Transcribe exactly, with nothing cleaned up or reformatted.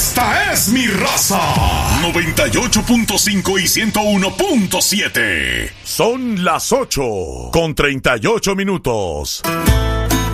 Esta es mi raza. noventa y ocho punto cinco y ciento uno punto siete. Son las ocho con treinta y ocho minutos.